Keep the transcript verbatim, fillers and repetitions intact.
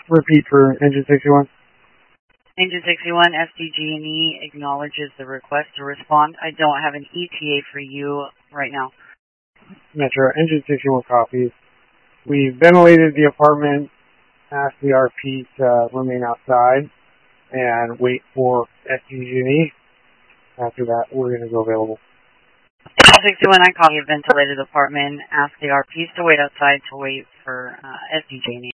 Repeat for Engine sixty-one. Engine sixty-one, S D G and E acknowledges the request to respond. I don't have an E T A for you right now. Metro, Engine sixty-one copies. We ventilated the apartment, asked the R P to remain outside and wait for S D G and E. After that, we're going to go available. Engine sixty-one, I copy a ventilated apartment, asked the R Ps to wait outside to wait for uh, S D G and E.